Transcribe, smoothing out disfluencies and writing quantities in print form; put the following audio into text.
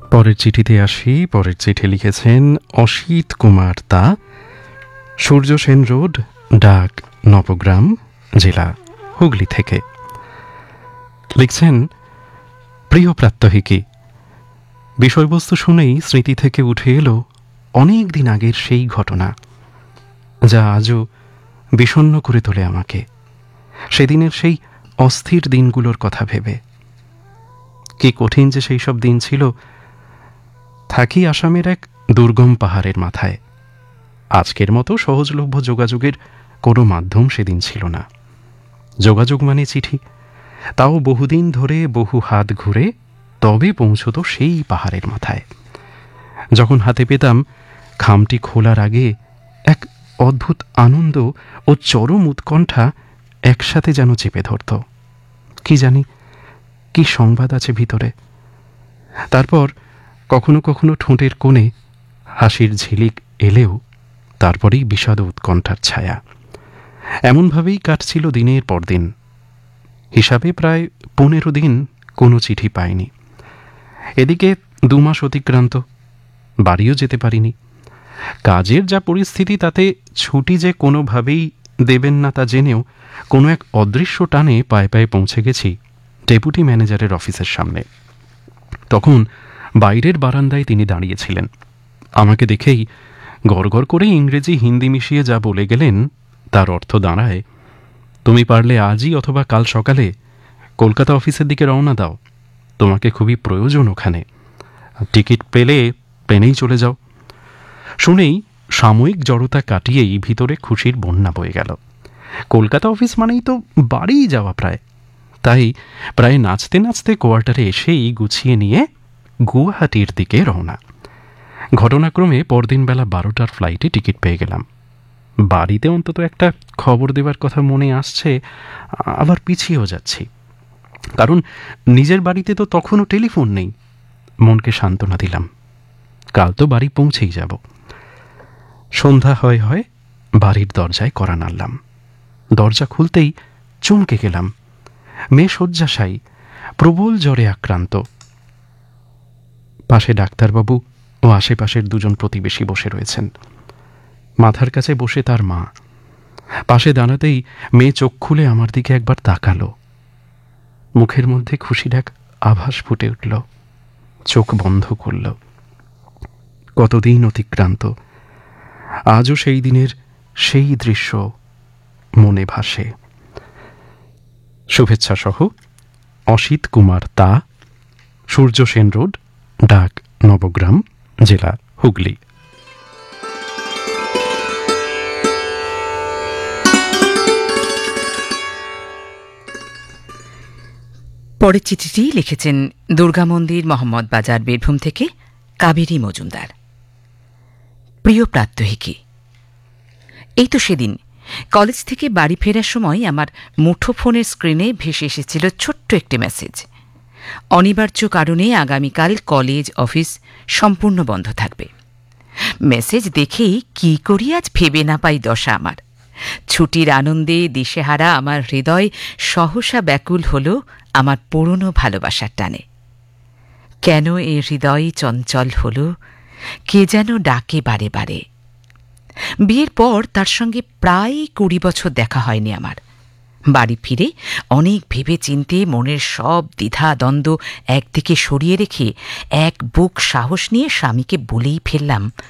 পরের চিঠিতে আসি। পরের চিঠি লিখেছেন অসিত কুমার দা, সূর্য সেন রোড, ডাক নবগ্রাম, জেলা হুগলি থেকে। লিখছেন, প্রিয় প্রাত্যহিকী, বিষয়বস্তু শুনেই স্মৃতি থেকে উঠে এলো অনেক দিন আগের সেই ঘটনা, যা আজও বিষণ্ণ করে তোলে আমাকে। সেদিনের সেই অস্থির দিনগুলোর কথা ভেবে। কি কঠিন যে সেই সব দিন ছিল। থাকি আসামের এক দুর্গম পাহাড়ের মাথায়। আজকের মতো সহজলভ্য যোগাযোগের কোনো মাধ্যম সেদিন ছিল না। যোগাযোগ মানে চিঠি, তাও বহুদিন ধরে বহু হাত ঘুরে তবে পৌঁছত সেই পাহাড়ের মাথায়। যখন হাতে পেতাম, খামটি খোলার আগে এক অদ্ভুত আনন্দ ও চরম উৎকণ্ঠা একসাথে যেন চেপে ধরত। কি জানি কি সংবাদ আছে ভিতরে। তারপর কখনো কখনো ঠোঁটের কোণে হাসির ঝিলিক এলেও তারপরেই বিষাদ উৎকণ্ঠার ছায়া। এমনভাবেই কাটছিল দিনের পর দিন। হিসাবে প্রায় 15 দিন কোনো চিঠি পাইনি। এদিকে 2 মাস অতিক্রান্ত, বাড়িও যেতে পারিনি। কাজের যা পরিস্থিতি, তাতে ছুটি যে কোনোভাবেই দেবেন না তা জেনেও কোনো এক অদৃশ্য টানে পায়ে পায়ে পৌঁছে গেছি ডেপুটি ম্যানেজারের অফিসের সামনে। তখন বাইরের বারান্দায় তিনি দাঁড়িয়েছিলেন। আমাকে দেখেই গড়গড় করে ইংরেজি হিন্দি মিশিয়ে যা বলে গেলেন, তার অর্থ দাঁড়ায়, তুমি পারলে আজই অথবা কাল সকালে কলকাতা অফিসের দিকে রওনা দাও। তোমাকে খুবই প্রয়োজন ওখানে। টিকিট পেলে প্লেনেই চলে যাও। শুনেই সাময়িক জড়তা কাটিয়েই ভিতরে খুশির বন্যা বয়ে গেল। কলকাতা অফিস মানেই তো বাড়িই যাওয়া প্রায়। তাই প্রায় নাচতে নাচতে কোয়ার্টারে এসেই গুছিয়ে নিয়ে গুয়াহাটির দিকে রওনা। ঘটনাক্রমে পরদিন বেলা 12টার ফ্লাইটে টিকিট পেয়ে গেলাম। বাড়িতে অন্তত একটা খবর দেবার কথা মনে আসছে, আবার পিছিয়েও যাচ্ছি। কারণ নিজের বাড়িতে তো তখনও টেলিফোন নেই। মনকে সান্ত্বনা দিলাম, কাল তো বাড়ি পৌঁছেই যাব। সন্ধ্যা হয় হয় বাড়ির দরজায় কড়া নাড়লাম। দরজা খুলতেই চমকে গেলাম। মেয়ে শয্যাশায়ী, প্রবল জ্বরে আক্রান্ত। পাশে ডাক্তারবাবু ও আশেপাশের 2 জন প্রতিবেশী বসে রয়েছেন। মাথার কাছে বসে তার মা। পাশে দাঁড়াতেই মেয়ে চোখ খুলে আমার দিকে একবার তাকালো। মুখের মধ্যে খুশির এক আভাস ফুটে উঠল। চোখ বন্ধ করল। কতদিন অতিক্রান্ত, আজও সেই দিনের সেই দৃশ্য মনে ভাসে। শুভেচ্ছা সহ অসিত কুমার দা, সূর্য সেন রোড, ডাক নবগ্রাম, জেলা হুগলি। পরের চিঠিটি লিখেছেন দুর্গা মন্দির, মোহাম্মদ বাজার, বীরভূম থেকে কাবেরী মজুমদার। প্রিয় প্রাত্যহিকী, এই তো সেদিন কলেজ থেকে বাড়ি ফেরার সময় আমার মুঠোফোনের স্ক্রিনে ভেসে এসেছিল ছোট্ট একটি মেসেজ। অনিবার্য কারণে আগামীকাল কলেজ অফিস সম্পূর্ণ বন্ধ থাকবে। মেসেজ দেখেই কি করি আজ ভেবে না পাই দশা আমার। ছুটির আনন্দে দিশেহারা আমার হৃদয় সহসা ব্যাকুল হল আমার পুরনো ভালোবাসার টানে। কেন এ হৃদয় চঞ্চল হল, কে যেন ডাকে বারে বারে। বিয়ের পর তার সঙ্গে প্রায় 20 বছর দেখা হয়নি আমার। বাড়ি ফিরে অনেক ভেবে চিন্তে মনের সব দ্বিধা দ্বন্দ্ব একদিকে সরিয়ে রেখে এক বুক সাহস নিয়ে স্বামীকে বলেই ফেললাম,